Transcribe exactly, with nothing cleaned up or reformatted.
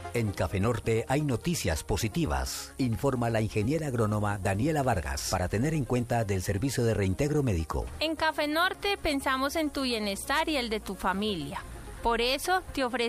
En Café Norte hay noticias positivas. Informa la ingeniera agrónoma Daniela Vargas para tener en cuenta del servicio de reintegro médico. En Café Norte pensamos en tu bienestar y el de tu familia. Por eso te ofrecemos